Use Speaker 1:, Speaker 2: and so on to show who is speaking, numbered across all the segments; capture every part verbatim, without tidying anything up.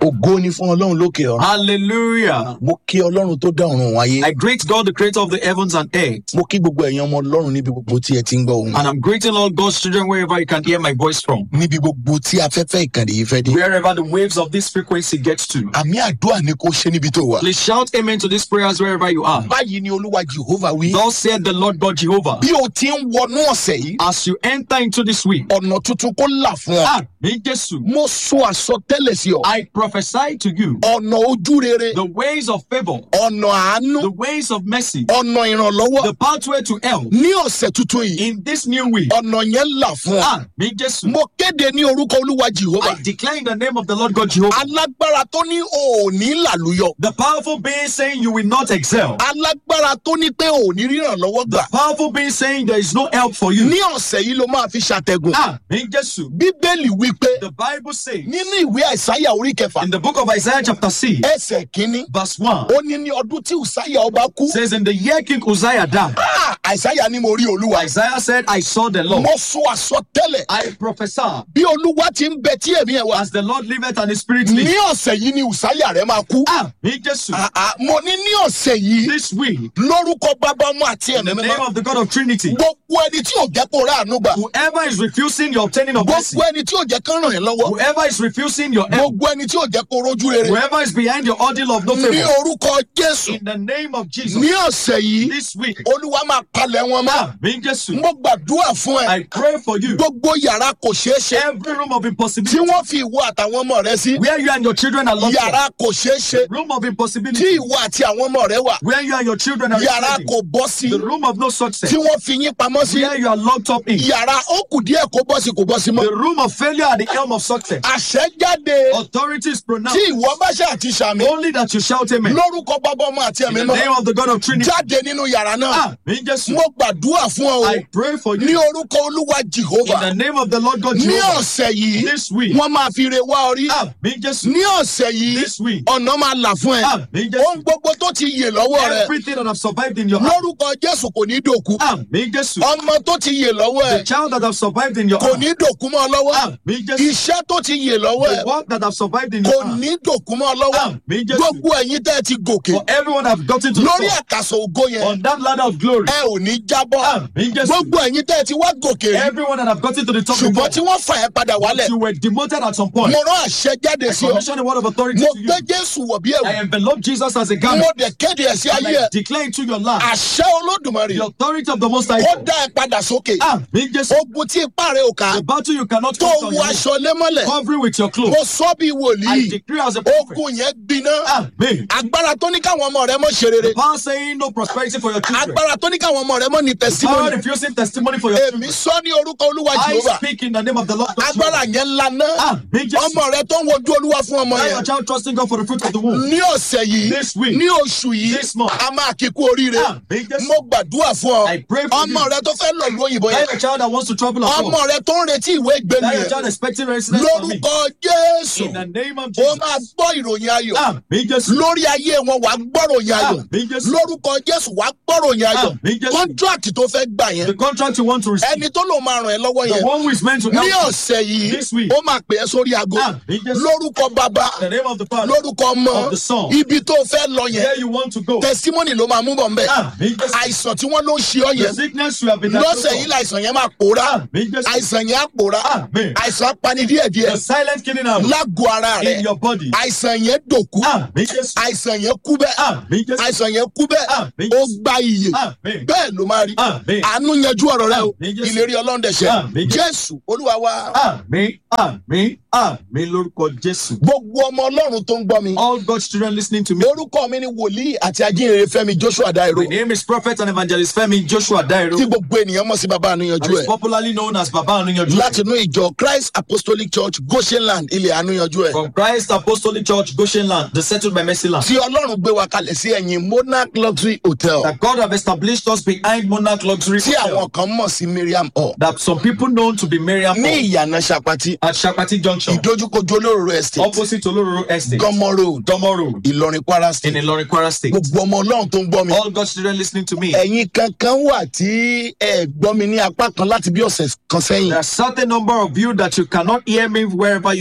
Speaker 1: Ògo ni fún Ọlọ́run lókè ọ̀run.
Speaker 2: Hallelujah.
Speaker 1: Mo kí Ọlọ́run tó dá ọ̀run wáyé.
Speaker 2: I greet God, the creator of the heavens and earth.
Speaker 1: Mo kí gbogbo ẹ̀yin ọmọ Ọlọ́run níbi gbogbo tí ẹ ti ń gbọ́ ohùn.
Speaker 2: And I'm greeting all God's children wherever you can hear my voice from.
Speaker 1: Níbi gbogbo tí afẹ́fẹ́ ìkànnì yìí fẹ́ dé.
Speaker 2: Wherever the waves of this frequency gets to.
Speaker 1: Àmì àdúrà ni kò ṣe níbi tó wà.
Speaker 2: Please shout amen to these prayers wherever you are.
Speaker 1: Báyìí ni Olúwa Jehovah wí.
Speaker 2: Thus said the Lord God Jehovah.
Speaker 1: Bí o ti ń wọnú ọ̀sẹ̀ yìí,
Speaker 2: As you enter into this week,
Speaker 1: ọ̀nà tuntun kó là fún ọ.
Speaker 2: ah, ní Jésù,
Speaker 1: Mo sọ àsọtẹ́lẹ̀ sí ọ.
Speaker 2: I prophesy to you
Speaker 1: Ọ̀nà ojú rere,
Speaker 2: the ways of favor,
Speaker 1: ọ̀nà àánú,
Speaker 2: the ways of mercy,
Speaker 1: ọ̀nà ìrànlọ́wọ́.
Speaker 2: the pathway to help.
Speaker 1: Ní ọ̀sẹ̀ tuntun yìí,
Speaker 2: In this new week,
Speaker 1: ọ̀nà yẹn là fún ọ.
Speaker 2: ah, ní Jésù,
Speaker 1: Mo kéde ní orúkọ Olúwa Jehovah.
Speaker 2: I declare in the name of the Lord God Jehovah,
Speaker 1: Alágbára tó ní òní làlùyọ.
Speaker 2: the powerful being saying you will not excel,
Speaker 1: Alágbára tó ní pé òní rírànlọ́wọ́
Speaker 2: the
Speaker 1: gbà.
Speaker 2: powerful being saying there is no help for you.
Speaker 1: Ní ọ̀sẹ̀ yìí ló máa fi ṣàtẹ̀gùn.
Speaker 2: Ah, ní Jésù,
Speaker 1: Bíbélì wí pé
Speaker 2: the Bible says
Speaker 1: nínú ìwé Àìsáyà orí kẹfà,
Speaker 2: in the book of Isaiah chapter six,
Speaker 1: ẹsẹ̀ kínní,
Speaker 2: verse one,
Speaker 1: ó ní ní ọdún tí Ùsáyà ọba kú.
Speaker 2: says in the year King Uzziah died,
Speaker 1: Ah, Àìsáyà ní mo rí Olúwa.
Speaker 2: Isaiah said, I saw the Lord.
Speaker 1: Mo sọ àsọtẹ́lẹ̀.
Speaker 2: I prophesy,
Speaker 1: Bí Olúwa ti ń bẹ tí èmi ẹ̀ wá.
Speaker 2: as the Lord liveth and his spirit
Speaker 1: Ní
Speaker 2: lives.
Speaker 1: ọ̀sẹ̀ yìí ni Ùsáyà rẹ̀ máa kú.
Speaker 2: Ah, ní Jésù,
Speaker 1: Ah, ah, Mo ní ní ọ̀sẹ̀ yìí
Speaker 2: this week,
Speaker 1: lórúkọ Bàbá ọmọ àti
Speaker 2: in the
Speaker 1: ẹ̀mí
Speaker 2: name
Speaker 1: mímọ́.
Speaker 2: of the God of Trinity,
Speaker 1: Gbogbo ẹni tí ò jẹ́ kó ráàánú gbà.
Speaker 2: whoever is refusing your obtaining of mercy,
Speaker 1: Gbogbo ẹni tí ò jẹ́ kán ràn yín lọ́wọ́.
Speaker 2: whoever is refusing your help,
Speaker 1: Gbogbo ẹni tí ò jẹ́ kó rójú rere.
Speaker 2: whoever is behind your ordeal of no
Speaker 1: Ní
Speaker 2: favor,
Speaker 1: orúkọ Jésù.
Speaker 2: in the name of Jesus,
Speaker 1: Ní ọ̀sẹ̀ yìí,
Speaker 2: this week,
Speaker 1: Olúwa máa palẹ̀ wọn mọ́.
Speaker 2: ah, ní Jésù,
Speaker 1: Mo gbàdúrà fún ẹ.
Speaker 2: I pray for you.
Speaker 1: Gbogbo yàrá kò ṣeé ṣe.
Speaker 2: Every room of
Speaker 1: Tí
Speaker 2: impossibility,
Speaker 1: wọ́n fi ìwọ àtàwọn ọmọ rẹ sí.
Speaker 2: where you and your children are locked up,
Speaker 1: Yàrá kò ṣeé ṣe.
Speaker 2: room of
Speaker 1: Tí
Speaker 2: impossibility,
Speaker 1: ìwọ àti àwọn ọmọ rẹ wà.
Speaker 2: where you and your children are
Speaker 1: Yàrá
Speaker 2: residing,
Speaker 1: kò bọ́ sí.
Speaker 2: the room of no success,
Speaker 1: Tí wọ́n fi yín pamọ́ sí.
Speaker 2: where you are locked up in,
Speaker 1: Yàrá ó kù díẹ̀ kó bọ́ sí kò bọ́ sí mọ́.
Speaker 2: the room of failure at the helm of success.
Speaker 1: Àṣẹ jáde.
Speaker 2: Authorities
Speaker 1: Tí
Speaker 2: pronounce
Speaker 1: ìwọ bá ṣe àti ṣàmì.
Speaker 2: only that you shout amen.
Speaker 1: Lórúkọ Bàbá ọmọ àti
Speaker 2: In
Speaker 1: ẹ̀mí
Speaker 2: the
Speaker 1: mímọ́.
Speaker 2: name of the God of Trinity,
Speaker 1: Jáde nínú yàrá náà.
Speaker 2: ah, in Jesus,
Speaker 1: Mo gbàdúrà fún ọ o.
Speaker 2: I pray for
Speaker 1: Ní
Speaker 2: you
Speaker 1: orúkọ Olúwa
Speaker 2: in
Speaker 1: Jehovah.
Speaker 2: the name of the Lord God
Speaker 1: Ní
Speaker 2: Jehovah.
Speaker 1: ọ̀sẹ̀ yìí,
Speaker 2: This week,
Speaker 1: wọ́n máa fi re wá orí.
Speaker 2: ah, in Jesus,
Speaker 1: Ní ọ̀sẹ̀ yìí,
Speaker 2: this week,
Speaker 1: ọ̀nà máa là fún ẹ.
Speaker 2: ah, in
Speaker 1: Ohun
Speaker 2: Jesus,
Speaker 1: gbogbo tó ti yè lọ́wọ́ rẹ.
Speaker 2: everything that have survived in your heart,
Speaker 1: Lórúkọ Jésù kò ní dòkú.
Speaker 2: ah, in Jesus,
Speaker 1: Ọmọ tó ti yè lọ́wọ́
Speaker 2: the
Speaker 1: ẹ
Speaker 2: child that have survived in your
Speaker 1: kò
Speaker 2: heart,
Speaker 1: ní dòkú mọ́ ọ lọ́wọ́.
Speaker 2: ah, in Jesus,
Speaker 1: Iṣẹ́ tó ti yè lọ́wọ́ ẹ
Speaker 2: the work that have survived in your
Speaker 1: kò
Speaker 2: heart,
Speaker 1: ní dòkú mọ́ ọ lọ́wọ́.
Speaker 2: ah, in Jesus,
Speaker 1: Gbogbo ẹ̀yin tẹ́ ẹ ti gòkè
Speaker 2: for everyone have gotten to the
Speaker 1: lórí
Speaker 2: top,
Speaker 1: àkàsọ̀ ògo yẹn,
Speaker 2: on that ladder of glory,
Speaker 1: ẹ ò ní jábọ́.
Speaker 2: ah, in Jesus,
Speaker 1: Gbogbo ẹ̀yin tẹ́ ẹ ti wá gòkè rí,
Speaker 2: everyone that have gotten to the top
Speaker 1: ṣùgbọ́n
Speaker 2: before,
Speaker 1: tí wọ́n fà ẹ́ padà wálẹ̀.
Speaker 2: you were demoted at some point.
Speaker 1: Mo rán àṣẹ jáde
Speaker 2: I
Speaker 1: sí ọ.
Speaker 2: commission a word of authority
Speaker 1: Mo
Speaker 2: to you.
Speaker 1: gbé Jésù wọ̀ bí
Speaker 2: I
Speaker 1: ẹ̀wù.
Speaker 2: envelop Jesus as a
Speaker 1: Mo
Speaker 2: garment,
Speaker 1: dẹ̀ kéde ẹ̀ sí
Speaker 2: and
Speaker 1: ayé
Speaker 2: I
Speaker 1: ẹ̀.
Speaker 2: declare into your life
Speaker 1: Àṣẹ Olódùmarè
Speaker 2: the authority of the Most High
Speaker 1: kó
Speaker 2: God.
Speaker 1: dá ẹ padà sókè.
Speaker 2: Ah, in Jesus,
Speaker 1: Ogun tí ipá rẹ ò ká
Speaker 2: the battle you cannot
Speaker 1: tó
Speaker 2: fight on
Speaker 1: wọ
Speaker 2: your own,
Speaker 1: aṣọ lémọ́lẹ̀.
Speaker 2: covering with your clothes.
Speaker 1: Mo sọ bí
Speaker 2: I
Speaker 1: wòlíì.
Speaker 2: decree as a prophet.
Speaker 1: Ogun yẹn gbiná.
Speaker 2: Amen.
Speaker 1: Agbára tó ní káwọn ọmọ rẹ mọ́ ṣe rere.
Speaker 2: Power saying no prosperity for your children.
Speaker 1: Agbára tó ní káwọn ọmọ rẹ mọ́ ní
Speaker 2: Power
Speaker 1: testimony.
Speaker 2: refusing testimony for your
Speaker 1: Èmi
Speaker 2: children.
Speaker 1: sọ ní orúkọ Olúwa
Speaker 2: I
Speaker 1: Jehovah.
Speaker 2: speak in the name of the Lord.
Speaker 1: Agbára yẹn lana.
Speaker 2: Amen. Jesus,
Speaker 1: Ọmọ rẹ tó ń wojú Olúwa fún ọmọ
Speaker 2: now
Speaker 1: yẹn.
Speaker 2: your child trusting God for the fruit of the womb.
Speaker 1: Ní ọ̀sẹ̀ yìí,
Speaker 2: This week,
Speaker 1: ní oṣù yìí,
Speaker 2: this month,
Speaker 1: a máa kíkú oríire.
Speaker 2: Amen. Jesus,
Speaker 1: Mo gbàdúrà fún
Speaker 2: I
Speaker 1: ọ.
Speaker 2: pray for
Speaker 1: Ọmọ
Speaker 2: you.
Speaker 1: rẹ tó fẹ́ lọ lu òyìnbó
Speaker 2: That
Speaker 1: yẹn.
Speaker 2: your child that wants to travel abroad.
Speaker 1: Ọmọ rẹ tó ń retí ìwé ìgbélu
Speaker 2: That your
Speaker 1: yẹn.
Speaker 2: child expecting residence from me.
Speaker 1: Lórúkọ Jésù,
Speaker 2: In the name of
Speaker 1: ó
Speaker 2: Jesus.
Speaker 1: máa gbọ́ ìròyìn ayọ̀.
Speaker 2: Amen. Jesus.
Speaker 1: Lórí ayé wọn wàá gbọ́ròyìn ayọ̀.
Speaker 2: Amen. Jesus.
Speaker 1: Lórúkọ Jésù wàá gbọ́ròyìn ayọ̀.
Speaker 2: Amen. Jesus.
Speaker 1: Kọ́ńtíráàtì tó fẹ́ gbà yẹn.
Speaker 2: The contract you want to receive.
Speaker 1: Ẹni tó lò máa ràn ẹ́ lọ́wọ́
Speaker 2: The
Speaker 1: yẹn.
Speaker 2: one who is meant to
Speaker 1: Ní
Speaker 2: help you.
Speaker 1: ọ̀sẹ̀ yìí,
Speaker 2: This week.
Speaker 1: ó máa pè é sórí aago.
Speaker 2: Amen. Jesus.
Speaker 1: Lórúkọ Bàbá,
Speaker 2: In the name of the Father.
Speaker 1: lórúkọ ọmọ,
Speaker 2: Of the Son.
Speaker 1: ibi tó fẹ́ lọ yẹn.
Speaker 2: Where you want to go.
Speaker 1: Testimony ló máa mú bọ̀ mbẹ́.
Speaker 2: Amen. Jesus.
Speaker 1: Àìsàn tí wọ́n ló ń ṣe ọ́
Speaker 2: The
Speaker 1: yẹn.
Speaker 2: sickness you have been
Speaker 1: Lọ́sẹ̀ yìí
Speaker 2: diagnosed
Speaker 1: láìsàn yẹn máa pòórá.
Speaker 2: Amen. Jesus.
Speaker 1: Àìsàn yẹn á pòórá.
Speaker 2: Amen.
Speaker 1: Àìsàn á pani díẹ̀díẹ̀.
Speaker 2: The silent killing out
Speaker 1: Lágọ̀ọ́ ara
Speaker 2: in
Speaker 1: rẹ̀.
Speaker 2: your body.
Speaker 1: Àìsàn yẹn dòkú.
Speaker 2: Amen. Jesus.
Speaker 1: Àìsàn yẹn kú bẹ́ẹ̀.
Speaker 2: Amen. Jesus.
Speaker 1: Àìsàn yẹn kú bẹ́ẹ̀.
Speaker 2: Amen.
Speaker 1: Ó gba iyè.
Speaker 2: Amen.
Speaker 1: Bẹ́ẹ̀ ló máa rí.
Speaker 2: Amen.
Speaker 1: Àánú yanjú ọ̀rọ̀ rẹ o.
Speaker 2: Amen. Jesus.
Speaker 1: Ìlérí Ọlọ́run dẹ̀ ṣẹ.
Speaker 2: Amen.
Speaker 1: Jésù Olúwa wa.
Speaker 2: Amen. Amen. Amen. Lórúkọ Jésù.
Speaker 1: Gbogbo ọmọ Ọlọ́run tó ń gbọ́ mi.
Speaker 2: All God's children listening to me.
Speaker 1: Orúkọ mi ni wòlíì àti ajínrere Fẹ́mi Joshua Dairo.
Speaker 2: My name is Prophet and Evangelist Femi Joshua Dairo.
Speaker 1: Tí gbogbo ènìyàn mọ̀ sí bàbá àánú yanjú
Speaker 2: And is
Speaker 1: ẹ̀.
Speaker 2: popularly known as Baba Anuyanju.
Speaker 1: Láti inú ìjọ Christ Apostolic Church Goshenland ilẹ̀ àánú yanjú ẹ̀.
Speaker 2: From Christ Apostolic Church, Goshen Land, the settled by Mercy Land.
Speaker 1: Tí Ọlọ́run gbé wa kalẹ̀ sí ẹ̀yìn Monarch Luxury Hotel.
Speaker 2: That God have established us behind Monarch Luxury
Speaker 1: Tí
Speaker 2: Hotel.
Speaker 1: àwọn kan mọ̀ sí Miriam Hall.
Speaker 2: That some people known to be Miriam
Speaker 1: Ní
Speaker 2: Hall
Speaker 1: ìyànà Ṣapati.
Speaker 2: at Shapati Junction,
Speaker 1: Ìdójúkojú Olóró Estate.
Speaker 2: opposite Olororo Estate,
Speaker 1: Gọmọ Road.
Speaker 2: Domo Road,
Speaker 1: Ìlọrin Kwara
Speaker 2: in
Speaker 1: State.
Speaker 2: Ilorin, Kwara State.
Speaker 1: Gbogbo ọmọ Ọlọ́run tó ń gbọ́ mi.
Speaker 2: All God's children listening to me.
Speaker 1: Ẹ̀yin kankan wà tí ẹ gbọ́ mi ní apá kan láti bí ọ̀sẹ̀ kan sẹ́yìn.
Speaker 2: There are certain number of you that you cannot hear me wherever you are staying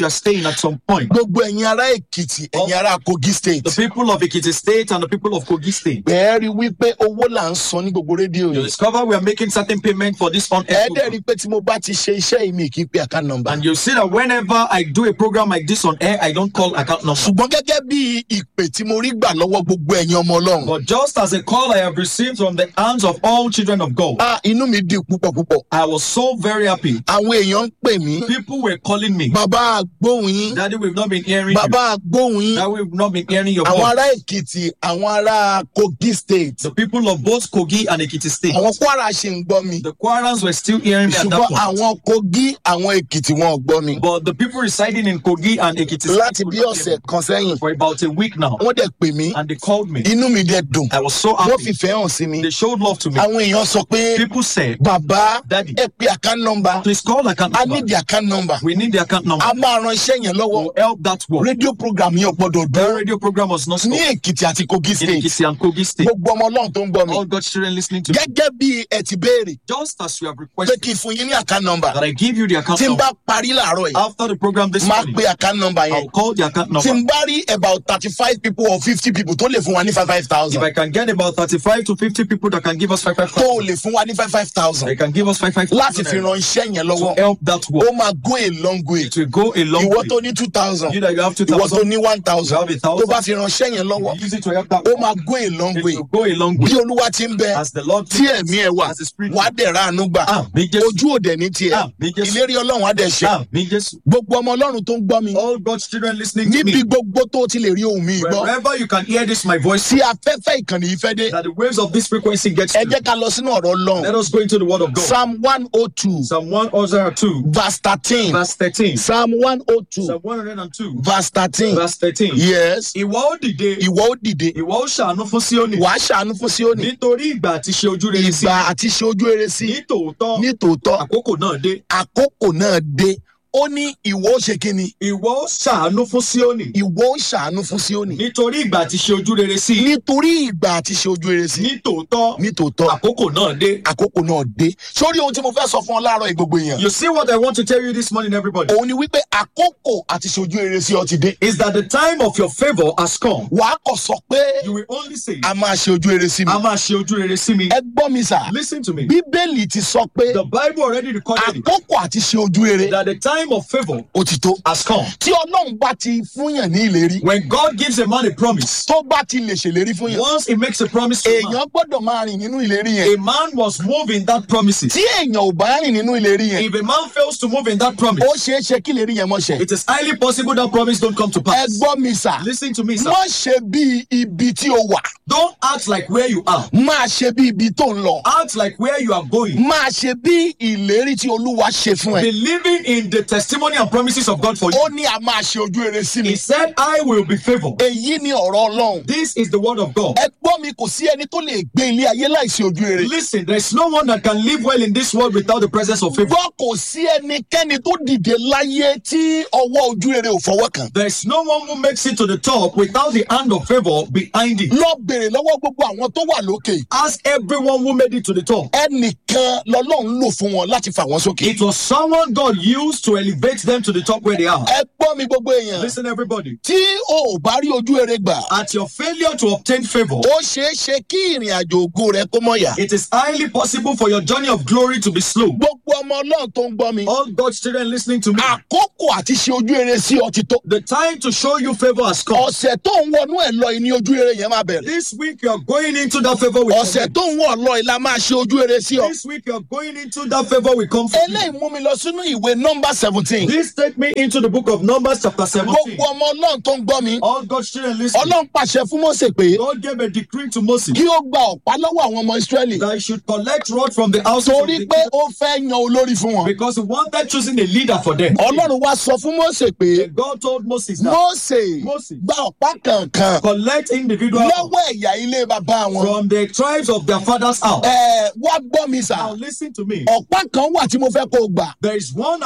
Speaker 2: And at some point,
Speaker 1: gbogbo ẹ̀yin ará Èkìtì, ẹ̀yin ará Kogi state,
Speaker 2: the people of Ekiti State and the people of Kogi State,
Speaker 1: bẹ́ẹ̀ rí wípé owó là ń san ní gbogbo rédíò
Speaker 2: you
Speaker 1: yìí.
Speaker 2: discover we are making certain payment for this on air.
Speaker 1: ẹ dẹ̀ rí pé tí mo bá ti ṣe iṣẹ́ mi kì í pe account number.
Speaker 2: And you see that whenever I do a program like this on air, I don't call account number.
Speaker 1: ṣùgbọ́n gẹ́gẹ́ bí ìpè tí mo rí gbà lọ́wọ́ gbogbo ẹ̀yin ọmọ Ọlọ́run.
Speaker 2: But just as a call I have received from the hands of all children of God,
Speaker 1: ah inú mi dùn púpọ̀ púpọ̀.
Speaker 2: I was so very happy.
Speaker 1: àwọn èèyàn ń pè mí.
Speaker 2: People were calling me,
Speaker 1: bàbá àgbóhùn yín.
Speaker 2: Daddy, we've not been hearing you.
Speaker 1: bàbá àgbóhùn yín.
Speaker 2: Daddy, we've not been hearing your
Speaker 1: àwọn
Speaker 2: voice.
Speaker 1: ará Èkìtì, àwọn ará Kogi state.
Speaker 2: The people of both Kogi and Ekiti State,
Speaker 1: àwọn Kwara ṣì ń gbọ́ mi.
Speaker 2: the Kwarans were still hearing me at that
Speaker 1: ṣùgbọ́n
Speaker 2: point.
Speaker 1: àwọn Kogi, àwọn Èkìtì wọn ò gbọ́ mi.
Speaker 2: But the people residing in Kogi and Ekiti State
Speaker 1: láti
Speaker 2: could
Speaker 1: bí
Speaker 2: not
Speaker 1: ọ̀sẹ̀
Speaker 2: hear me
Speaker 1: kan sẹ́yìn.
Speaker 2: for about a week now.
Speaker 1: wọ́n dẹ̀ pè mí.
Speaker 2: And they called me.
Speaker 1: inú mi dẹ̀ dùn.
Speaker 2: I was so
Speaker 1: wọ́n
Speaker 2: happy.
Speaker 1: fìfẹ́ hàn sí mi.
Speaker 2: They showed love to me.
Speaker 1: àwọn èèyàn sọ pé
Speaker 2: People said,
Speaker 1: bàbá
Speaker 2: Daddy,
Speaker 1: ẹ pe account number.
Speaker 2: please call the account
Speaker 1: I
Speaker 2: number.
Speaker 1: need the account number.
Speaker 2: We need the account number.
Speaker 1: a máa ran iṣẹ́ yẹn lọ́wọ́.
Speaker 2: We'll help that work.
Speaker 1: rédíò program yẹn ò gbọ́dọ̀
Speaker 2: The
Speaker 1: dún.
Speaker 2: radio program was not
Speaker 1: ní
Speaker 2: stopped
Speaker 1: Èkìtì àti Kogi
Speaker 2: in
Speaker 1: state.
Speaker 2: Ekiti and Kogi State.
Speaker 1: gbogbo ọmọ Ọlọ́run tó ń gbọ́ mi.
Speaker 2: All God's children listening to me.
Speaker 1: gẹ́gẹ́ bí ẹ ti béèrè
Speaker 2: Just as you have
Speaker 1: pé
Speaker 2: requested
Speaker 1: kí n fún yín ní account number.
Speaker 2: that I give you the account
Speaker 1: tí n
Speaker 2: number.
Speaker 1: bá parí láàárọ̀ yìí
Speaker 2: After the program this
Speaker 1: máa
Speaker 2: morning,
Speaker 1: pe account number yẹn.
Speaker 2: I'll call the account
Speaker 1: tí
Speaker 2: number.
Speaker 1: n bá rí about thirty five people or fifty people tó lè fún wa ní five five
Speaker 2: If
Speaker 1: thousand.
Speaker 2: I can get about thirty-five to fifty people that can give us five five
Speaker 1: tó
Speaker 2: thousand,
Speaker 1: lè fún wa ní five five thousand.
Speaker 2: they can give us five five
Speaker 1: láti fi
Speaker 2: thousand
Speaker 1: ran iṣẹ́ yẹn lọ́wọ́.
Speaker 2: to help that work.
Speaker 1: ó máa go a long way.
Speaker 2: It will go a long
Speaker 1: ìwọ
Speaker 2: way.
Speaker 1: tó ní two thousand.
Speaker 2: You that you have two
Speaker 1: ìwọ tó
Speaker 2: thousand,
Speaker 1: ní one thousand.
Speaker 2: You have a thousand.
Speaker 1: tó bá fi ran iṣẹ́ yẹn lọ́wọ́.
Speaker 2: use it to help that
Speaker 1: ó
Speaker 2: work.
Speaker 1: máa go a long
Speaker 2: It
Speaker 1: way.
Speaker 2: will go a long way.
Speaker 1: bí Olúwa ti ń bẹ
Speaker 2: As the Lord
Speaker 1: tí ẹ̀mí ẹ̀ wà
Speaker 2: as the Spirit
Speaker 1: wà á dẹ̀ ra àánú gbà.
Speaker 2: Àmín Jésù.
Speaker 1: ojú òde ní tiẹ̀.
Speaker 2: Àmín Jésù.
Speaker 1: ìlérí Ọlọ́run á dẹ̀ ṣe.
Speaker 2: Àmín Jésù.
Speaker 1: gbogbo ọmọ Ọlọ́run tó ń gbọ́ mi.
Speaker 2: All God's children listening to
Speaker 1: níbi
Speaker 2: me,
Speaker 1: gbogbo tó ti lè rí ohùn mi gbọ́.
Speaker 2: wherever you can hear this my voice,
Speaker 1: tí afẹ́fẹ́ ìkànnì yìí fẹ́ dé.
Speaker 2: that the waves of this frequency gets
Speaker 1: ẹ
Speaker 2: to.
Speaker 1: jẹ́ ká lọ sínú ọ̀rọ̀ Ọlọ́run.
Speaker 2: Let us go into the word of God.
Speaker 1: Psalm one oh two
Speaker 2: Psalm one oh two,
Speaker 1: verse thirteen.
Speaker 2: verse thirteen.
Speaker 1: Psalm one oh two
Speaker 2: Psalm one oh two,
Speaker 1: verse thirteen.
Speaker 2: verse thirteen.
Speaker 1: Yes.
Speaker 2: Ìwọ ó dìde,
Speaker 1: ìwọ ó dìde.
Speaker 2: ìwọ ó ṣàánú fún Síónì,
Speaker 1: wàá ṣàánú fún Síónì.
Speaker 2: nítorí ìgbà àti ṣe ojú rere sí.
Speaker 1: ìgbà àti ṣe ojú rere sí.
Speaker 2: Ní tòótọ́,
Speaker 1: ní tòótọ́
Speaker 2: àkókò náà dé.
Speaker 1: àkókò náà dé. ó ní ìwọ ó ṣe kíni.
Speaker 2: Ìwọ ó ṣàánú fún Síónì,
Speaker 1: ìwọ ó ṣàánú fún Síónì.
Speaker 2: nítorí ìgbà àti ṣe ojú rere sí.
Speaker 1: nítorí ìgbà àti ṣe ojú rere sí.
Speaker 2: Ní tòótọ́,
Speaker 1: ní tòótọ́
Speaker 2: àkókò náà dé.
Speaker 1: àkókò náà dé. sórí ohun tí mo fẹ́ sọ fún ọ láàárọ̀ ìgbogbo èèyàn.
Speaker 2: You see what I want to tell you this morning, everybody,
Speaker 1: òun ni wípé àkókò àti ṣe ojú rere sí ọ ti dé.
Speaker 2: is that the time of your favor has come.
Speaker 1: wàá kọ̀ sọ pé
Speaker 2: You will only say,
Speaker 1: a máa ṣe ojú rere sí mi.
Speaker 2: a máa ṣe ojú rere sí mi.
Speaker 1: ẹ gbọ́ mi sà.
Speaker 2: Listen to me.
Speaker 1: bíbélì ti sọ pé
Speaker 2: The Bible already recorded it,
Speaker 1: àkókò àti ṣe ojú rere
Speaker 2: that the time of favor
Speaker 1: ó ti tó.
Speaker 2: has come.
Speaker 1: tí Ọlọ́run bá ti fúnyàn ní ìlérí.
Speaker 2: When God gives a man a promise,
Speaker 1: tó bá ti lè ṣèlérí fún yàn.
Speaker 2: once he makes a promise to a man,
Speaker 1: èèyàn gbọ́dọ̀ máa rìn nínú ìlérí yẹn.
Speaker 2: a man must move in that promises.
Speaker 1: tí èèyàn ò bá rìn nínú ìlérí yẹn.
Speaker 2: If a man fails to move in that promise,
Speaker 1: ó ṣeé ṣe kí ìlérí yẹn mọ́ ṣẹ.
Speaker 2: it is highly possible that promise don't come to
Speaker 1: ẹ
Speaker 2: pass.
Speaker 1: gbọ́ mi sà.
Speaker 2: Listen to me, sir.
Speaker 1: má ṣe bí ibi tí o wà.
Speaker 2: Don't act like where you are.
Speaker 1: máa ṣe bí ibi tó ń lọ.
Speaker 2: Act like where you are going.
Speaker 1: máa ṣe bí ìlérí tí Olúwa ṣe fún ẹ.
Speaker 2: Believing in the testimony and promises of God for you.
Speaker 1: ó ní a máa ṣe ojú rere sí mi.
Speaker 2: He said, I will be favored.
Speaker 1: èyí ni ọ̀rọ̀ Ọlọ́run.
Speaker 2: This is the word of God.
Speaker 1: ẹ gbọ́ mi, kò sí ẹni tó lè gbé ilé ayé láìsí ojú rere.
Speaker 2: Listen, there's no one that can live well in this world without the presence of favor.
Speaker 1: gbọ́, kò sí ẹnikẹ́ni tó dìde láyé tí ọwọ́ ojú rere ò fọwọ́ kàn.
Speaker 2: There's no one who makes it to the top without the hand of favor behind it.
Speaker 1: lọ bèrè lọ́wọ́ gbogbo àwọn tó wà lókè.
Speaker 2: Ask everyone who made it to the top.
Speaker 1: ẹnìkan lọ́lọ́run lò fún wọn láti fà wọ́n sókè.
Speaker 2: It was someone God used to elevate them to the top where they are.
Speaker 1: ẹ gbọ́ mi gbogbo èèyàn.
Speaker 2: Listen, everybody.
Speaker 1: tí o ò bá rí ojú rere gbà.
Speaker 2: At your failure to obtain favor,
Speaker 1: ó ṣeé ṣe kí ìrìn àjò ògo rẹ kó mọ̀ yà.
Speaker 2: it is highly possible for your journey of glory to be slow.
Speaker 1: gbogbo ọmọ Ọlọ́run tó ń gbọ́ mi.
Speaker 2: All God's children listening to me,
Speaker 1: àkókò àti ṣe ojú rere sí ọ ti tó.
Speaker 2: the time to show you favor has come.
Speaker 1: ọ̀sẹ̀ tó ń wọnú ẹ̀ lọ ìní ojú rere yẹn máa bẹ̀rẹ̀.
Speaker 2: This week you are going into that favor with
Speaker 1: ọ̀sẹ̀ tó ń wọ̀ lọ ìlà máa ṣe ojú rere sí ọ.
Speaker 2: This week you are going into that favor will come from you.
Speaker 1: eléyìí mú mi lọ sínú ìwé nọ́mbà seventeen.
Speaker 2: This take me into the book of Numbers chapter seventeen.
Speaker 1: gbogbo ọmọ Ọlọ́run tó ń gbọ́ mi.
Speaker 2: All God's children listening.
Speaker 1: Ọlọ́run pàṣẹ fún Mósè pé
Speaker 2: God gave a decree to Moses
Speaker 1: kí ó gba ọ̀pá lọ́wọ́ àwọn ọmọ Ísírẹ́lì.
Speaker 2: that he should collect rod from the house of
Speaker 1: torí
Speaker 2: the
Speaker 1: pé ó fẹ́ yan olórí fún wọn.
Speaker 2: because he wanted choosing a leader for them.
Speaker 1: Ọlọ́run wá sọ fún Mósè pé
Speaker 2: And God told Moses that
Speaker 1: Mósè
Speaker 2: Moses
Speaker 1: gba ọ̀pá kankan
Speaker 2: collect individual
Speaker 1: lọ́wọ́ ẹ̀yà ilé bàbá wọn.
Speaker 2: from the tribes of their father's house.
Speaker 1: ẹ wá gbọ́ mi sà.
Speaker 2: Now listen to me.
Speaker 1: ọ̀pá kan wà tí mo fẹ́ kó o gbà.
Speaker 2: There is one amongst them I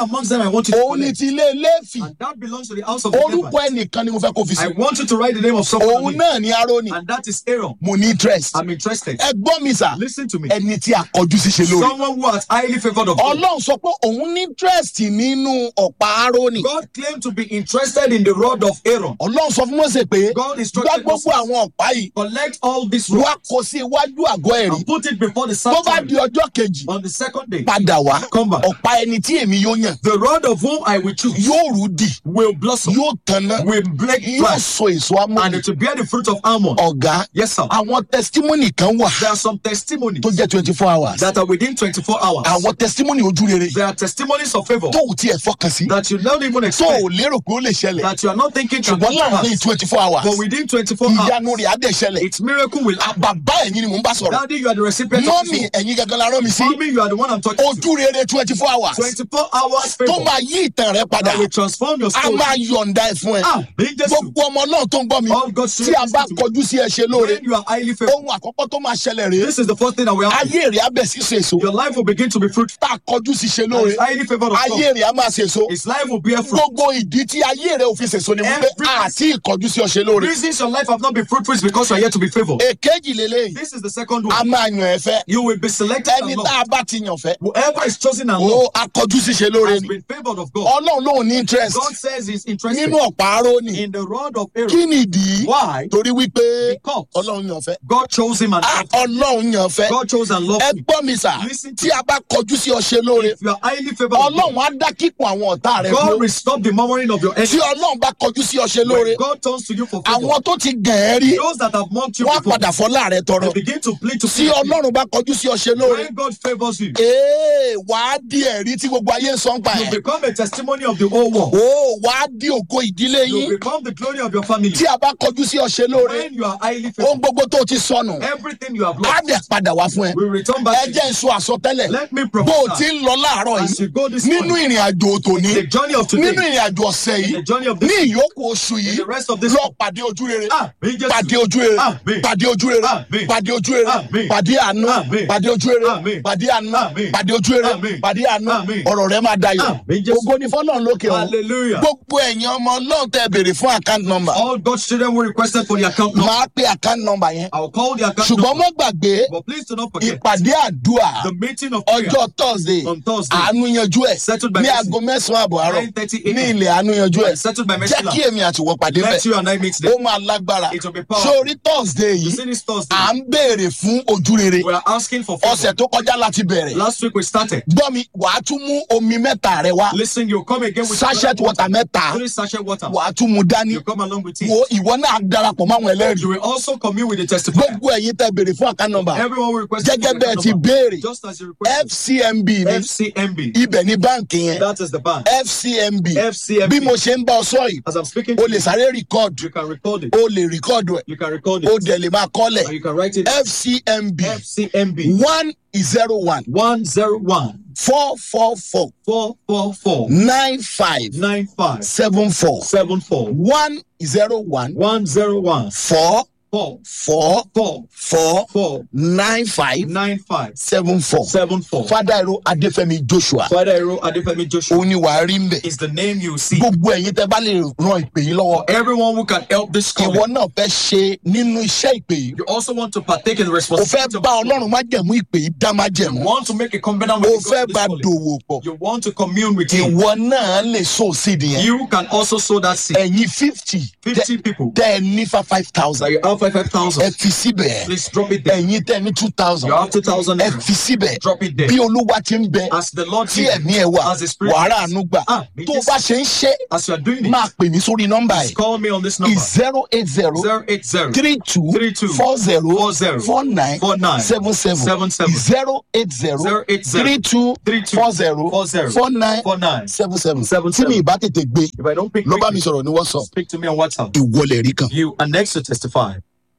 Speaker 2: want you to
Speaker 1: òun ni
Speaker 2: collect.
Speaker 1: ti ilé Léfì.
Speaker 2: And that belongs to the house of the
Speaker 1: Orúkọ
Speaker 2: Levites.
Speaker 1: ẹnìkan ni mo fẹ́ kó fi
Speaker 2: I
Speaker 1: sí.
Speaker 2: want you to write the name of someone on
Speaker 1: Òun
Speaker 2: it.
Speaker 1: náà ni Árónì.
Speaker 2: And that is Aaron.
Speaker 1: Mo ní interest.
Speaker 2: I'm interested.
Speaker 1: Ẹ gbọ́ mi sà.
Speaker 2: Listen to me.
Speaker 1: Ẹni tí a kọjú sí ṣe lóore.
Speaker 2: Someone who has highly favored of God.
Speaker 1: Ọlọ́run sọ pé òun ní interest nínú ọ̀pá Árónì.
Speaker 2: God claimed to be interested in the rod of Aaron.
Speaker 1: Ọlọ́run sọ fún Mósè pé
Speaker 2: God
Speaker 1: gbá
Speaker 2: instructed
Speaker 1: gbogbo
Speaker 2: Moses,
Speaker 1: àwọn ọ̀pá yìí
Speaker 2: collect all this
Speaker 1: wá
Speaker 2: rock
Speaker 1: kó sí iwájú àgọ́ ẹ̀rí.
Speaker 2: and put it before the
Speaker 1: Tó bá di
Speaker 2: sanctuary.
Speaker 1: ọjọ́ kejì
Speaker 2: On the second day,
Speaker 1: padà wá
Speaker 2: come back.
Speaker 1: ọ̀pá ẹni tí èmi yóò yàn
Speaker 2: The rod of whom I will choose
Speaker 1: yóò rú dì
Speaker 2: will blossom,
Speaker 1: yóò tanná
Speaker 2: will break
Speaker 1: yóò
Speaker 2: flesh,
Speaker 1: so èso
Speaker 2: and
Speaker 1: amóhùn.
Speaker 2: it will bear the fruit of almond.
Speaker 1: Ọ̀gá
Speaker 2: Yes, sir.
Speaker 1: àwọn testimony kan wà
Speaker 2: There are some testimonies
Speaker 1: tó jẹ́ twenty four hours.
Speaker 2: that are within twenty-four hours.
Speaker 1: Àwọn testimony ojú rere
Speaker 2: There are testimonies of favor
Speaker 1: tó ò tiẹ̀ fọkàn sí
Speaker 2: that you don't even
Speaker 1: tó
Speaker 2: expect,
Speaker 1: ò lérò pé ó lè ṣẹlẹ̀
Speaker 2: that you are not thinking can
Speaker 1: ṣùgbọ́n
Speaker 2: come to
Speaker 1: láàrin
Speaker 2: pass.
Speaker 1: twenty four hours
Speaker 2: But within twenty-four
Speaker 1: ìyanu
Speaker 2: hours,
Speaker 1: rẹ̀ á dẹ̀ ṣẹlẹ̀.
Speaker 2: its miracle will happen.
Speaker 1: Bàbá ẹ̀yin ni mò ń bá sọ̀rọ̀.
Speaker 2: Daddy, you are the recipient of
Speaker 1: Mọ́mì
Speaker 2: this.
Speaker 1: ẹ̀yin gangan la rán mi sí.
Speaker 2: Mommy, you are the one I'm talking to.
Speaker 1: Ojú rere twenty four hours
Speaker 2: twenty-four hours
Speaker 1: tó
Speaker 2: favor
Speaker 1: máa yí ìtàn rẹ padà.
Speaker 2: that will transform your
Speaker 1: A
Speaker 2: story.
Speaker 1: máa yọ̀ǹda ẹ̀ fún ẹ.
Speaker 2: Ah, being Jesus.
Speaker 1: Gbogbo ọmọ náà tó ń gbọ́ mi
Speaker 2: All God's
Speaker 1: tí a bá
Speaker 2: children,
Speaker 1: kọjú sí ẹ ṣe lóore.
Speaker 2: when you are highly favored,
Speaker 1: Ohun àkọ́kọ́ tó máa ṣẹlẹ̀ rèé.
Speaker 2: this is the first thing that will happen.
Speaker 1: Ayé rẹ̀ á bẹ̀ sí so èso.
Speaker 2: Your life will begin to be fruitful.
Speaker 1: Tá a kọjú sí ṣe
Speaker 2: And
Speaker 1: lóore.
Speaker 2: it's highly favored of
Speaker 1: Ayé
Speaker 2: God.
Speaker 1: rẹ̀ á máa ṣe èso.
Speaker 2: His life will bear fruit.
Speaker 1: Gbogbo ìdí tí ayé rẹ̀ ò fi ṣèso ni wípé
Speaker 2: Every-
Speaker 1: àti ìkọjú sí ọ ṣe lóore.
Speaker 2: Reasons your life have not been fruitful is because you are yet to be favored.
Speaker 1: Èkejì lélẹ́yìí.
Speaker 2: This is the second
Speaker 1: A
Speaker 2: one.
Speaker 1: máa yàn ẹ́ fẹ́.
Speaker 2: You will be selected
Speaker 1: Ẹni
Speaker 2: and
Speaker 1: tá
Speaker 2: loved.
Speaker 1: a bá ti yàn fẹ́.
Speaker 2: Whoever is chosen and
Speaker 1: Ó
Speaker 2: loved
Speaker 1: akọjú sí ṣe lóore
Speaker 2: has
Speaker 1: ni.
Speaker 2: been favored of God.
Speaker 1: Ọlọ́run lòun ní interest
Speaker 2: God says he's interested
Speaker 1: nínú ọ̀pá Árónì.
Speaker 2: in the rod of
Speaker 1: Kí
Speaker 2: Aaron.
Speaker 1: ni ìdí?
Speaker 2: Why?
Speaker 1: Torí wípé
Speaker 2: Because
Speaker 1: Ọlọ́run yàn fẹ́.
Speaker 2: God chose him and
Speaker 1: Ah,
Speaker 2: loved him.
Speaker 1: Ọlọ́run yàn fẹ́.
Speaker 2: God chose and loved
Speaker 1: Ẹ
Speaker 2: him.
Speaker 1: gbọ́ mi sà,
Speaker 2: Listen to
Speaker 1: tí a bá kọjú sí ọ ṣe lóore,
Speaker 2: If you are highly favored of
Speaker 1: Ọlọ́run
Speaker 2: God,
Speaker 1: á dá kíkùn àwọn ọ̀tá rẹ̀
Speaker 2: God
Speaker 1: dúró.
Speaker 2: will stop the murmuring of your
Speaker 1: Tí
Speaker 2: enemies.
Speaker 1: Ọlọ́run bá kọjú sí ọ ṣe lóore,
Speaker 2: When God turns to you for favor,
Speaker 1: àwọn tó ti gàn ẹ́ rí,
Speaker 2: those that have mocked you
Speaker 1: wọ́n á
Speaker 2: before,
Speaker 1: padà fọlá rẹ tọrọ.
Speaker 2: they begin to plead to
Speaker 1: Tí
Speaker 2: plead with you.
Speaker 1: Ọlọ́run bá kọjú sí ọ ṣe lóore,
Speaker 2: When God favors you,
Speaker 1: ee wàá di ẹ̀rí tí gbogbo ayé ń sọ ń pa
Speaker 2: you
Speaker 1: ẹ̀.
Speaker 2: become a testimony of the whole world.
Speaker 1: Ó wàá di ògo ìdílé
Speaker 2: You
Speaker 1: yín.
Speaker 2: become the glory of your family.
Speaker 1: Tí a bá kọjú sí ọ ṣe lóore,
Speaker 2: When you are highly
Speaker 1: ohun
Speaker 2: favored,
Speaker 1: gbogbo tó ti sọnù,
Speaker 2: everything you have
Speaker 1: á
Speaker 2: lost
Speaker 1: dẹ̀ padà wá fún ẹ.
Speaker 2: will return
Speaker 1: Ẹ
Speaker 2: back to
Speaker 1: jẹ́
Speaker 2: you.
Speaker 1: n sọ àsọtẹ́lẹ̀.
Speaker 2: Let me
Speaker 1: Bó o ti
Speaker 2: prophesy
Speaker 1: ń lọ láàárọ̀
Speaker 2: as
Speaker 1: yìí,
Speaker 2: you go this
Speaker 1: nínú
Speaker 2: morning,
Speaker 1: ìrìn àjò tòní,
Speaker 2: the journey of
Speaker 1: nínú
Speaker 2: today,
Speaker 1: ìrìn àjò ọ̀sẹ̀
Speaker 2: in
Speaker 1: yìí,
Speaker 2: the journey of
Speaker 1: ní
Speaker 2: this,
Speaker 1: ìyókù oṣù
Speaker 2: in
Speaker 1: yìí,
Speaker 2: the rest of this,
Speaker 1: lọ pàdé ojú rere.
Speaker 2: ah, being just
Speaker 1: Pàdé ojú rere.
Speaker 2: Àmín.
Speaker 1: Pàdé ojú rere.
Speaker 2: Àmín.
Speaker 1: Pàdé ojú rere.
Speaker 2: Àmín.
Speaker 1: Pàdé àánú.
Speaker 2: Àmín.
Speaker 1: Pàdé ojú rere.
Speaker 2: Àmín.
Speaker 1: Pàdé àánú.
Speaker 2: Àmín.
Speaker 1: Pàdé ojú rere.
Speaker 2: Àmín.
Speaker 1: Pàdé àánú.
Speaker 2: Àmín.
Speaker 1: Ọ̀rọ̀ rẹ máa dayọ̀.
Speaker 2: Àmín, Jésù.
Speaker 1: Ògo ni fọ́lọ́run lókè ọ̀run.
Speaker 2: hallelujah.
Speaker 1: Gbogbo ẹ̀yin ọmọ Ọlọ́run tẹ́ béèrè fún account number.
Speaker 2: All God's children were requested for the account number.
Speaker 1: Máa pe account number yẹn.
Speaker 2: I will call the account
Speaker 1: Ṣùgbọ́n
Speaker 2: number.
Speaker 1: mọ́ gbàgbé
Speaker 2: But please do not forget
Speaker 1: ìpàdé àdúrà
Speaker 2: the meeting of prayer
Speaker 1: ọjọ́ Thursday.
Speaker 2: on Thursday,
Speaker 1: Àánú yanjú ẹ̀
Speaker 2: settled by
Speaker 1: ní
Speaker 2: mercy,
Speaker 1: aago mẹ́sàn-án àbọ̀ àárọ̀
Speaker 2: nine thirty
Speaker 1: ní
Speaker 2: a.m.
Speaker 1: ilẹ̀ Àánú yanjú ẹ̀.
Speaker 2: settled by mercy.
Speaker 1: Jẹ́ kí èmi àtiwọ́ pàdé
Speaker 2: Let
Speaker 1: bẹ̀.
Speaker 2: you and I meet
Speaker 1: Ó
Speaker 2: them.
Speaker 1: máa lágbára.
Speaker 2: It will be powerful.
Speaker 1: Sórí Thursday
Speaker 2: You
Speaker 1: yìí,
Speaker 2: see this Thursday,
Speaker 1: à ń béèrè fún ojú rere.
Speaker 2: we are asking for
Speaker 1: Ọ̀sẹ̀
Speaker 2: favor.
Speaker 1: tó kọjá láti bẹ̀rẹ̀.
Speaker 2: Last week we started.
Speaker 1: Gbọ́ mi, wàá tún mú omi mẹ́ta rẹ wá.
Speaker 2: Listen, you come again with
Speaker 1: Sachet water mẹ́ta.
Speaker 2: three sachet water.
Speaker 1: Wàá tún mu dání.
Speaker 2: You come along with it.
Speaker 1: Wo ìwọ náà darapọ̀ máwọn ẹlẹ́rìí.
Speaker 2: You will also commune with the testifier.
Speaker 1: Gbogbo ẹ̀yin tẹ́ béèrè fún account number.
Speaker 2: Everyone will request
Speaker 1: Gẹ́gẹ́ bẹ́ẹ̀ ti béèrè.
Speaker 2: just as you requested.
Speaker 1: F C M B ni.
Speaker 2: F C M B.
Speaker 1: Ibẹ̀ ni báǹkì yẹn.
Speaker 2: That is the bank.
Speaker 1: F C M B.
Speaker 2: F C M B.
Speaker 1: Bí mo ṣe ń bá ọ sọ yìí,
Speaker 2: As I'm speaking
Speaker 1: o
Speaker 2: to
Speaker 1: lè
Speaker 2: you,
Speaker 1: sáré record.
Speaker 2: you can record it.
Speaker 1: O lè record ẹ̀.
Speaker 2: You can record
Speaker 1: O
Speaker 2: it.
Speaker 1: dẹ̀ lè máa
Speaker 2: Or
Speaker 1: kọ́lẹ̀.
Speaker 2: you can write it.
Speaker 1: F C M B
Speaker 2: F C M B.
Speaker 1: one zero one
Speaker 2: one zero one
Speaker 1: four four four
Speaker 2: four four four
Speaker 1: nine five
Speaker 2: nine five
Speaker 1: seven four
Speaker 2: seven four
Speaker 1: one zero one
Speaker 2: one zero one
Speaker 1: four
Speaker 2: four
Speaker 1: four
Speaker 2: four
Speaker 1: four
Speaker 2: four
Speaker 1: nine five
Speaker 2: nine five
Speaker 1: seven four.
Speaker 2: seven four.
Speaker 1: Fada Ero Adefemi Joshua.
Speaker 2: Father Ero Adefemi Joshua
Speaker 1: Òun ni wàá rí mbẹ̀.
Speaker 2: is the name you see.
Speaker 1: Gbogbo ẹ̀yin tẹ́ bá lè ran ìpè yìí lọ́wọ́.
Speaker 2: Everyone who can help this
Speaker 1: Ìwọ
Speaker 2: calling.
Speaker 1: náà fẹ́ ṣe nínú iṣẹ́ ìpè yìí.
Speaker 2: You also want to partake in the
Speaker 1: O fẹ́
Speaker 2: responsibility of
Speaker 1: bá
Speaker 2: this calling.
Speaker 1: Ọlọ́run májẹ̀mú ìpè yìí dá
Speaker 2: You
Speaker 1: májẹ̀mú.
Speaker 2: want to make a covenant
Speaker 1: O
Speaker 2: with
Speaker 1: fẹ́
Speaker 2: God
Speaker 1: bá
Speaker 2: in this calling.
Speaker 1: dòwò pọ̀.
Speaker 2: You want to commune with him.
Speaker 1: Ìwọ náà lè so sídìí yẹn.
Speaker 2: You can also sow that seed.
Speaker 1: Ẹ̀yin fifty
Speaker 2: Fifty people
Speaker 1: tẹ́ ẹ ní fa five
Speaker 2: that
Speaker 1: thousand.
Speaker 2: you have five five
Speaker 1: Ẹ
Speaker 2: thousand.
Speaker 1: fi síbẹ̀.
Speaker 2: Please drop it there.
Speaker 1: Ẹ̀yin tẹ́ ẹ ní two thousand.
Speaker 2: You have two thousand.
Speaker 1: Ẹ fi síbẹ̀.
Speaker 2: Drop it there.
Speaker 1: Bí Olúwa ti ń bẹ.
Speaker 2: As the Lord
Speaker 1: Tí
Speaker 2: sees,
Speaker 1: ẹ̀mí ẹ wà.
Speaker 2: as the Spirit
Speaker 1: Wàhálà
Speaker 2: leads.
Speaker 1: àánú gbà.
Speaker 2: Ah,
Speaker 1: Tó o bá ṣe ń ṣe,
Speaker 2: as you are doing
Speaker 1: máa
Speaker 2: it,
Speaker 1: pè mí sórí nọ́mbà
Speaker 2: please
Speaker 1: ẹ̀.
Speaker 2: call me on this number.
Speaker 1: zero eight zero
Speaker 2: zero eight zero
Speaker 1: three two
Speaker 2: three two
Speaker 1: four zero
Speaker 2: four zero
Speaker 1: four nine
Speaker 2: four nine
Speaker 1: seven seven
Speaker 2: seven seven
Speaker 1: zero eight zero
Speaker 2: zero eight zero
Speaker 1: three two
Speaker 2: three two
Speaker 1: four zero
Speaker 2: four zero
Speaker 1: four nine
Speaker 2: four nine
Speaker 1: seven seven.
Speaker 2: seven
Speaker 1: Tí mi
Speaker 2: seven.
Speaker 1: ìbá tètè gbé,
Speaker 2: If I don't pick
Speaker 1: lọ bá mi
Speaker 2: quickly,
Speaker 1: sọ̀rọ̀ ní WhatsApp.
Speaker 2: speak to me on WhatsApp.
Speaker 1: Ìwọlẹ̀ rí kan.
Speaker 2: You are next to testify.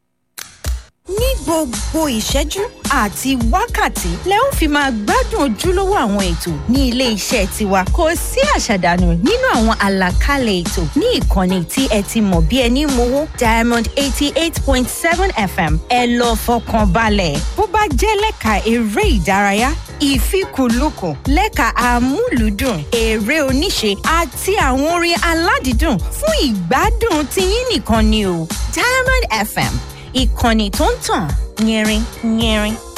Speaker 3: Ní gbogbo ìṣẹ́jú àti wákàtí lẹ ó fi máa gbádùn ojúlówó àwọn ètò ní ilé iṣẹ́ tiwa. Kò sí àṣàdànù nínú àwọn àlàkalẹ̀ ètò ní ìkànnì tí ẹ ti mọ̀ bí ẹni mowó Diamond eighty eight point seven F M. Ẹ lọ fọkàn balẹ̀. Bó bá jẹ́ lẹ́ka eré ìdárayá, ìfikùnlukùn lẹ́ka amúlùúdùn eré oníṣe àti àwọn orin aládìídùn fún ìgbádùn tiyín nìkan ni o. Diamond F M, ìkànnì tó ń tàn yẹrin yẹrin.